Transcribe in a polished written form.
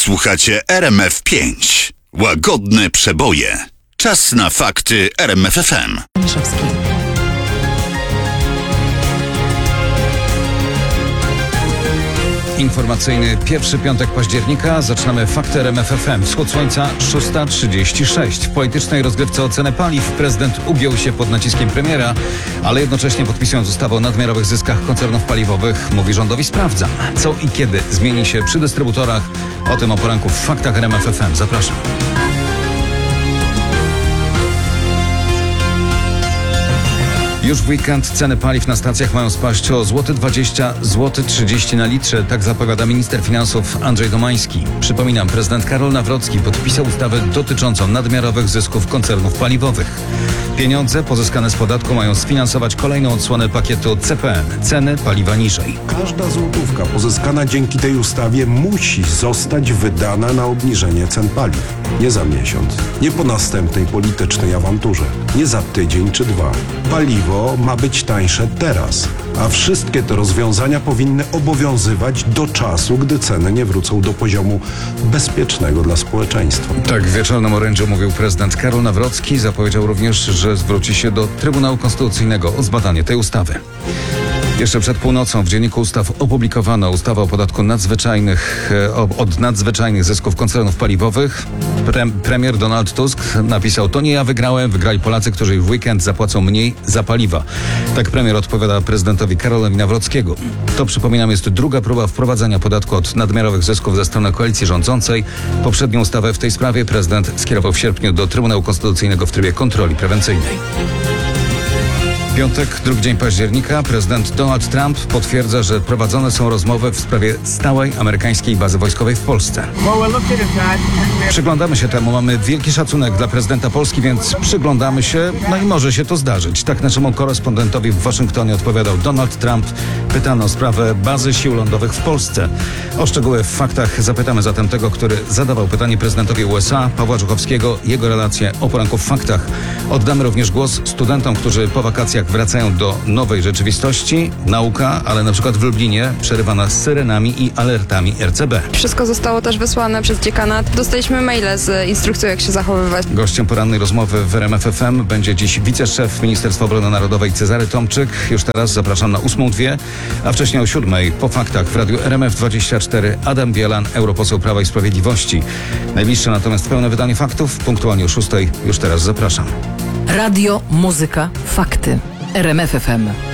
Słuchacie RMF5. Łagodne przeboje. Czas na fakty RMF FM. Informacyjny pierwszy piątek października. Zaczynamy fakty RMF FM. Wschód słońca 6:36. W politycznej rozgrywce o cenę paliw prezydent ugiął się pod naciskiem premiera, ale jednocześnie podpisując ustawę o nadmiarowych zyskach koncernów paliwowych, mówi rządowi: sprawdzam, co i kiedy zmieni się przy dystrybutorach. O tym o poranku w faktach RMF FM. Zapraszam. Już w weekend ceny paliw na stacjach mają spaść o 20 zł, 30 na litrze. Tak zapowiada minister finansów Andrzej Domański. Przypominam, prezydent Karol Nawrocki podpisał ustawę dotyczącą nadmiarowych zysków koncernów paliwowych. Pieniądze pozyskane z podatku mają sfinansować kolejną odsłonę pakietu CPN. Ceny paliwa niżej. Każda złotówka pozyskana dzięki tej ustawie musi zostać wydana na obniżenie cen paliw. Nie za miesiąc, nie po następnej politycznej awanturze, nie za tydzień czy dwa. Paliwo ma być tańsze teraz, a wszystkie te rozwiązania powinny obowiązywać do czasu, gdy ceny nie wrócą do poziomu bezpiecznego dla społeczeństwa. Tak w wieczornym orędziu mówił prezydent Karol Nawrocki. Zapowiedział również, że zwróci się do Trybunału Konstytucyjnego o zbadanie tej ustawy. Jeszcze przed północą w Dzienniku Ustaw opublikowano ustawę o podatku od nadzwyczajnych zysków koncernów paliwowych. Premier Donald Tusk napisał: to nie ja wygrałem, wygrali Polacy, którzy w weekend zapłacą mniej za paliwa. Tak premier odpowiada prezydentowi Karolowi Nawrockiemu. To, przypominam, jest druga próba wprowadzenia podatku od nadmiarowych zysków ze strony koalicji rządzącej. Poprzednią ustawę w tej sprawie prezydent skierował w sierpniu do Trybunału Konstytucyjnego w trybie kontroli prewencyjnej. Piątek, drugi dzień października. Prezydent Donald Trump potwierdza, że prowadzone są rozmowy w sprawie stałej amerykańskiej bazy wojskowej w Polsce. Przyglądamy się temu. Mamy wielki szacunek dla prezydenta Polski, więc przyglądamy się, no i może się to zdarzyć. Tak naszemu korespondentowi w Waszyngtonie odpowiadał Donald Trump, pytany o sprawę bazy sił lądowych w Polsce. O szczegóły w faktach zapytamy zatem tego, który zadawał pytanie prezydentowi USA, Pawła Żuchowskiego, jego relacje o poranku w faktach. Oddamy również głos studentom, którzy po wakacjach wracają do nowej rzeczywistości. Nauka, ale na przykład w Lublinie przerywana syrenami i alertami RCB. Wszystko zostało też wysłane przez dziekanat. Dostaliśmy maile z instrukcją, jak się zachowywać. Gościem porannej rozmowy w RMF FM będzie dziś wiceszef Ministerstwa Obrony Narodowej Cezary Tomczyk. Już teraz zapraszam na 8:02, a wcześniej o 7:00 po faktach w radiu RMF24 Adam Bielan, europoseł Prawa i Sprawiedliwości. Najbliższe natomiast pełne wydanie faktów, punktualnie o 6:00. Już teraz zapraszam. Radio, muzyka, fakty. RMF FM.